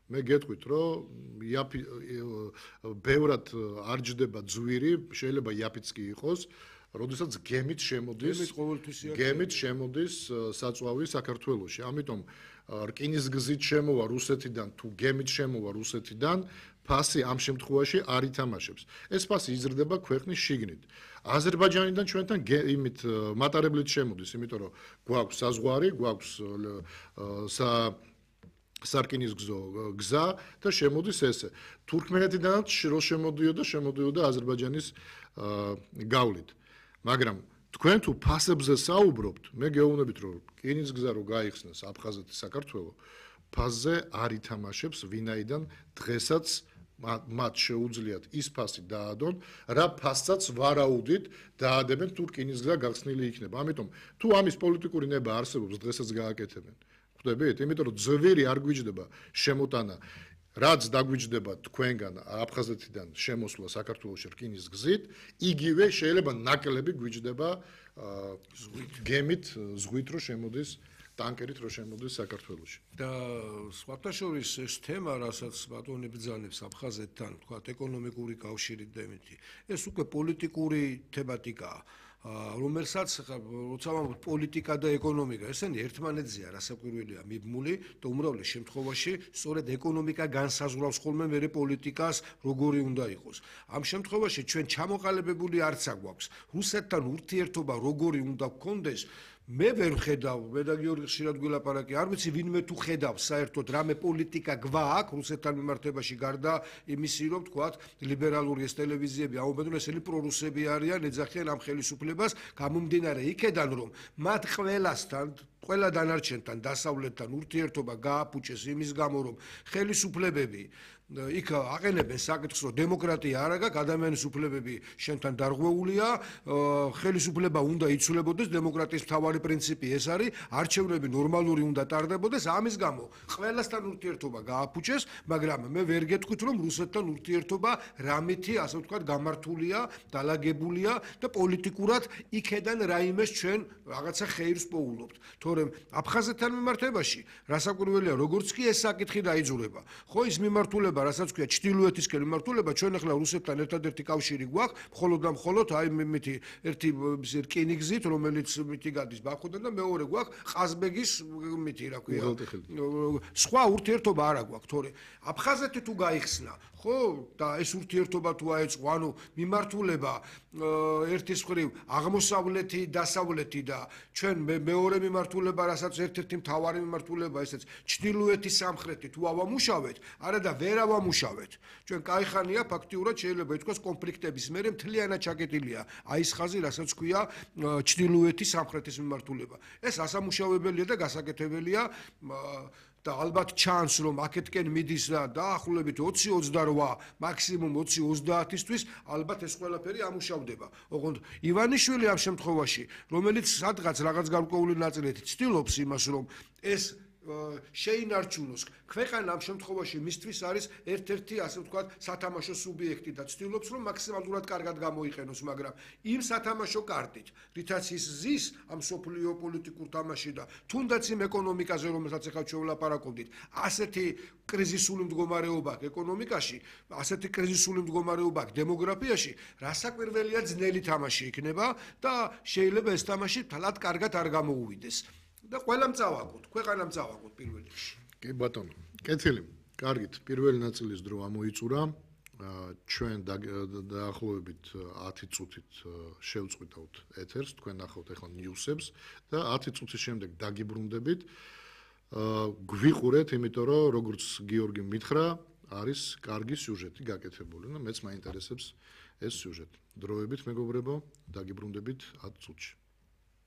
მე გეტყვით, რომ ბევრად არ ჯდება ძვირი, შეიძლება იაფიც კი იყოს, როდესაც გემით შემოდის საწვავი საქართველოში. ამიტომ რკინისგზით შემოვა რუსეთიდან თუ გემით შემოვა რუსეთიდან, ფასი ამ შემთხვევაში არ ითამაშებს. ეს ფასი იზრდება ქვეყნის შიგნით. აზერბაიჯანიდან ჩვენთან იმით მატარებლით შემოდის, იმიტომ რომ გვაქვს საზღვარი, გვაქვს სარკინისგზო გზა და შემოდის ესე. თურქმენეთიდანაც რო შემოდიოდა აზერბაიჯანის გავლით. მაგრამ თქვენ თუ ფასებზე საუბრობთ, მე გეუბნებით, რომ რკინისგზა რო გაიხსნას აფხაზეთი საქართველო, ფასზე არ ითამაშებს, ვინაიდან დღესაც მათ შეუძლიათ ის ფასი დაადონ, რა ფასაც ვარაუდით დაადებენ თუ რკინისგზა გახსნილი იქნება. ამიტომ თუ ამის პოლიტიკური ნება არსებობს, დღესაც გააკეთებენ. ხვდებით? იმიტომ რომ ძვირი არ გვიჯდება შემოტანა, რაც დაგვიჯდება თქვენგან აფხაზეთიდან შემოსვლა საქართველოში რკინის გზით, იგივე შეიძლება ნაკლები გვიჯდება გემით, ზღვით რო შემოდის, ტანკერით რო შემოდის საქართველოში. და სხვათა შორის ეს თემა, რასაც ბატონი ბრძანებს აფხაზეთთან, თქვათ ეკონომიკური კავშირით და იმითი, ეს უკვე პოლიტიკური თემატიკაა. რომელსაც როცა ვამბობთ პოლიტიკა და ეკონომიკა, ესენი ერთმანეთზეა რასაკვირველია მიბმული და უმრავლეს შემთხვევაში სწორედ ეკონომიკა განსაზღვრავს ხოლმე მერე პოლიტიკას როგორი უნდა იყოს. ამ შემთხვევაში ჩვენ ჩამოყალიბებული არცა გვაქვს რუსეთთან ურთიერთობა როგორი უნდა გქონდეს. მე ვერ ხედავ, მე და გიორგი ხშირად გვილაპარაკი, არ ვიცი ვინმე თუ ხედავს საერთოდ რამე პოლიტიკა გვაქვს რუსეთთან მიმართებაში გარდა იმისი, რომ თქვათ ლიბერალური ეს ტელევიზიები ამობენ, რომ ესენი პრორუსები არიან, ეძახიან ამ ხელისუფლებას, გამომდინარე იქედან, რომ მათ ყველა დანარჩენთან დასავლეთთან ურთიერთობა გააფუჭეს იმის გამო, რომ ხელისუფლებები იქ აყენებენ საკითხს, რომ დემოკრატია არ აქვს, ადამიანის უფლებები შენთან დარღვეულია, ხელისუფლება უნდა იცვლებოდეს, დემოკრატიის მთავარი პრინციპი ეს არის, არჩევნები ნორმალური უნდა ტარდებოდეს, ამის გამო ყველასთან ურთიერთობა გააფუჭეს, მაგრამ მე ვერ გეტყვით, რომ რუსეთთან ურთიერთობა რამითი, ასე ვთქვათ, გამართულია, დალაგებულია და პოლიტიკურად იქედან რაიმეს ჩვენ რაღაცა ხეირს პოულობთ. თორემ აფხაზეთთან მიმართებაში რასაკვირველია, როგორც კი ეს საკითხი დაიძულება. ხო ის მიმართულება, რასაც ქვია ჩრდილოეთისკენ მიმართულება, ჩვენ ახლა რუსეთთან ერთადერთი კავშირი გვაქვს, მხოლოდ და მხოლოდ აი მითი ერთი რკინიგზით, რომელიც მითი გადის ბაქოდან და მეორე გვაქვს ყაზბეგის მითი რა ქვია. სხვა ურთიერთობა არ აქვს, თორე აფხაზეთი თუ გაიხსნა, ხო და ეს ურთიერთობა თუ აეწყო, ანუ მიმართულება ერთის მხრივ აღმოსავლეთი, დასავლეთი და ჩვენ მეორე მიმართულება, რასაც ერთ-ერთი მთავარი მიმართულება, ესეც ჩრდილოეთი, სამხრეთი თუ ავამუშავეთ, არა და ვერ ავამუშავეთ. ჩვენ კაიხანია ფაქტიურად შეიძლება ითქვას კონფლიქტების მერე მთლიანად ჩაკეტილია. აი ეს ხაზი, რასაც ქვია ჩრდილოეთი, სამხრეთის მიმართულება. ეს ასამუშავებელია და გასაკეთებელია და ალბათ ჩანს, რომ აქეთკენ მიდის და დაახლოებით 20-28, მაქსიმუმ 20-30-ისთვის ალბათ ეს ყველაფერი ამუშავდება. ოღონდ ივანიშვილი ამ შემთხვევაში, რომელიც სადღაც რაღაც გარკვეული ნაწილით ცდილობს იმას, რომ ეს შეინარჩუნოს ქვეყანა ამ შემთხვევაში მისთვის არის ერთ-ერთი ასე ვთქვათ სათამაშო სუბიექტი და ცდილობს რომ მაქსიმალურად კარგად გამოიყენოს, მაგრამ იმ სათამაშო კარტით, რითაც ის ზის ამ სოფლიო პოლიტიკურ თამაში და თუნდაც იმ ეკონომიკაზე, რომელსაც ახლა ჩვენ ვლაპარაკობდით, ასეთი კრიზისული მდგომარეობა ეკონომიკაში, ასეთი კრიზისული მდგომარეობა დემოგრაფიაში, რასაკვირველია ძნელი თამაში იქნება და შეიძლება ეს თამაში თლად კარგად არ გამოუვიდეს. და ყველამ წავაგოთ, ქვეყანამ წავაგოთ პირველ რიგში. კი ბატონო, კეთილი. კარგით, პირველი ნაწილის დრო ამოიწურა. ჩვენ დაახლოებით 10 წუთით შევწყვიტავთ ეთერს, თქვენ ნახავთ ახლა ნიუსებს და 10 წუთის შემდეგ დაგიბრუნდებით. გვიყურეთ, იმიტომ რომ როგორც გიორგი მითხრა, არის კარგი სიუჟეტი გაკეთებული და მეც მაინტერესებს ეს სიუჟეტი. დროებით მეგობრებო, დაგიბრუნდებით 10 წუთში.